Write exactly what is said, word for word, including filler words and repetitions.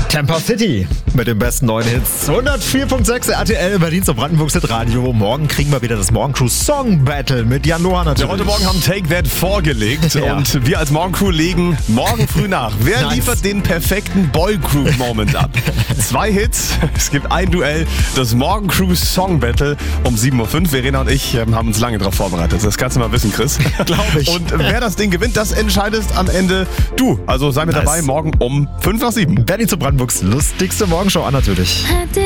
Tampa City mit den besten neuen Hits. hundertvier Komma sechs R T L, Berlins und Brandenburgs Hitradio. Morgen kriegen wir wieder das Morgencrew Song Battle mit Jan Noah natürlich. Ja, heute Morgen haben Take That vorgelegt Ja. und wir als Morgencrew legen morgen früh nach. Wer Nice. liefert den perfekten Boycrew-Moment ab? Zwei Hits, es gibt ein Duell, das Morgencrew Song Battle um sieben Uhr fünf. Verena und ich ähm, haben uns lange darauf vorbereitet. Das kannst du mal wissen, Chris. Glaube ich. Und wer das Ding gewinnt, das entscheidest am Ende du. Also sei mit Nice. dabei morgen um fünf nach sieben. Berlins und Brandenburgs lustigste Morgenshow an natürlich.